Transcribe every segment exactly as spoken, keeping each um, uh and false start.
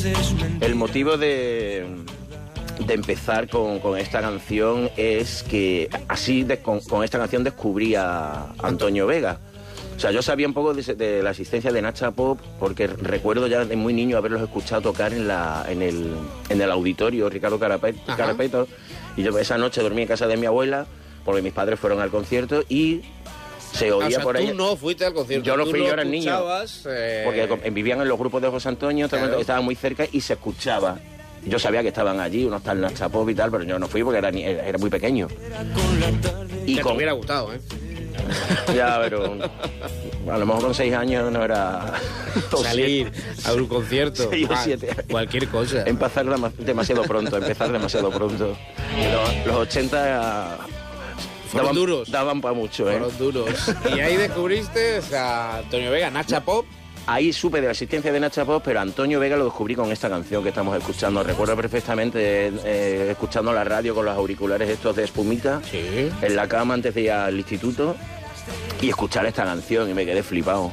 El motivo de, de empezar con, con esta canción es que así de, con, con esta canción descubrí a Antonio Vega. O sea, yo sabía un poco de, de la existencia de Nacha Pop porque recuerdo ya de muy niño haberlos escuchado tocar en la en el, en el auditorio Ricardo Carapet, Carapeto, y yo esa noche dormí en casa de mi abuela porque mis padres fueron al concierto y se oía, o sea, por ahí. Tú no fuiste al concierto. Yo no fui, lo yo era niño. Eh... Porque vivían en los grupos de José Antonio, claro. Estaban muy cerca y se escuchaba. Yo sabía que estaban allí, unos tal Nacha Pop y tal, pero yo no fui porque era, era muy pequeño. Y con... te hubiera gustado, ¿eh? Ya, pero a lo mejor con seis años no era... Salir a un concierto. Seis o siete años. Cualquier cosa. Empezar demasiado pronto, empezar demasiado pronto. Los, los ochenta... Fueron daban, duros. Daban para mucho, ¿eh? Fueron duros. Y ahí descubriste a Antonio Vega, Nacha Pop. Ahí supe de la existencia de Nacha Pop, pero Antonio Vega lo descubrí con esta canción que estamos escuchando. Recuerdo perfectamente eh, escuchando la radio con los auriculares estos de espumita, sí, en la cama antes de ir al instituto, y escuchar esta canción y me quedé flipado.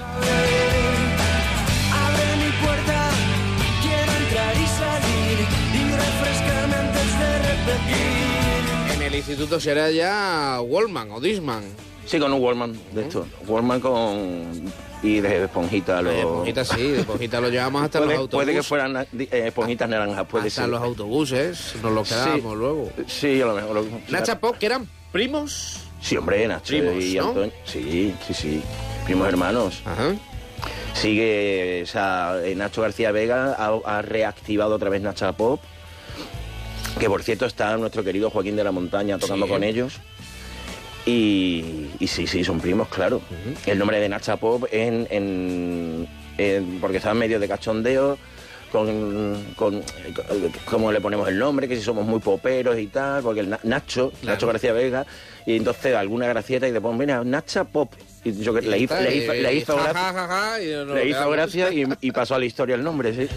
Abre mi puerta, quiero entrar y salir, y refrescarme antes de repetir. En el instituto será ya Walkman o Discman. Sí, con un Walkman de esto. Walkman con... y de esponjita. Lo... De esponjita sí, de esponjita lo llevamos hasta puede, los autobuses. Puede que fueran eh, esponjitas naranjas, puede hasta ser. los autobuses, nos lo quedábamos sí, luego. Sí, a lo mejor. Lo... Nacha Pop, que eran primos. Sí, hombre, Nacho primos, y ¿no? Antonio. Sí, sí, sí. Primos hermanos. Ajá. Sigue, o sea, Nacho García Vega ha, ha reactivado otra vez Nacha Pop, que por cierto está nuestro querido Joaquín de la Montaña tocando sí. con ellos. Y, y sí, sí, son primos, claro. Uh-huh. El nombre de Nacha Pop en, en, en porque estaba en medio de cachondeo con, con, con cómo le ponemos el nombre, que si somos muy poperos y tal, porque el Nacho, claro. Nacho García Vega, y entonces alguna gracieta y te ponen, mira, Nacha Pop. Y yo que le hizo, le hizo, le hizo ja, gracia, ja, ja, ja, y no le hizo gracia y, y pasó a la historia el nombre, sí.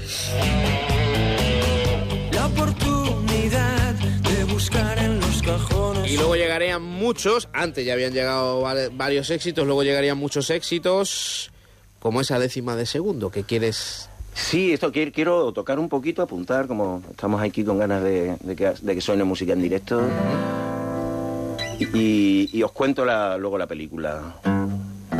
La oportunidad de buscar en los cajones. Y luego llegarían muchos, antes ya habían llegado varios éxitos, luego llegarían muchos éxitos, como esa décima de segundo, que quieres... Sí, esto quiero, quiero tocar un poquito, apuntar, como estamos aquí con ganas de, de, que, de que suene música en directo. Uh-huh. y, y, y os cuento la, luego la película.